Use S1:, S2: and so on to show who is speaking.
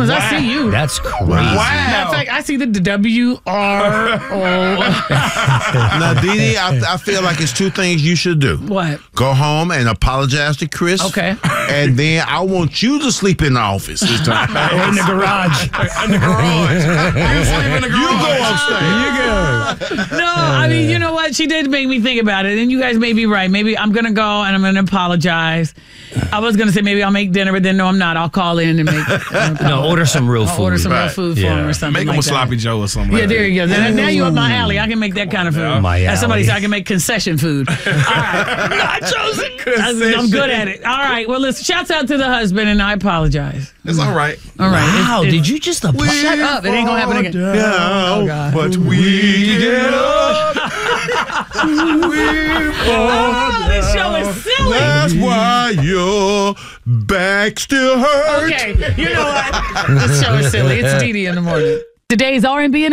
S1: Thomas, I see you.
S2: That's crazy.
S1: Matter of fact, I see the WRO.
S3: Now, Dee, I feel like it's two things you should do.
S1: What?
S3: Go home and apologize to Chris.
S1: Okay.
S3: And then I want you to sleep in the office this time.
S2: Or in the garage.
S4: In the garage. You sleep in the garage.
S3: You go upstairs.
S2: You go.
S1: No, I mean, you know what? She did make me think about it, and you guys may be right. Maybe I'm going to go and I'm going to apologize. I was going to say maybe I'll make dinner, but then no, I'm not. I'll call in and make...
S2: No, order some real food.
S1: Order some real food for him or something
S4: Make him
S1: like
S4: a sloppy
S1: that.
S4: Joe or something
S1: Yeah,
S4: like
S1: there
S4: that.
S1: you go. Now you're up my alley. I can make that kind of food.
S2: My
S1: As somebody
S2: alley.
S1: said, I can make concession food. All right. Nachos. I'm good at it. All right. Well, listen, shouts out to the husband, and I apologize.
S4: It's all right.
S1: All right.
S2: Wow, did you just apologize?
S1: Shut up. It ain't going to happen again.
S3: Yeah,
S1: God.
S3: but we get up.
S1: Oh, this show is silly.
S3: That's why your back still hurts.
S1: Okay. You know what? This show is silly. It's Dee Dee in the morning. Today's R&B and